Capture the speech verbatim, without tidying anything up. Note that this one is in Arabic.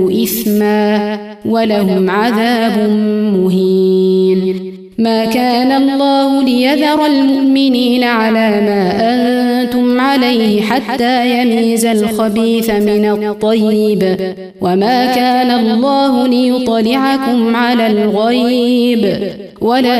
إثما ولهم عذاب مهين. ما كان الله ليذر المؤمنين على ما أنتم عليه حتى يميز الخبيث من الطيب، وما كان الله ليطلعكم على الغيب، ولا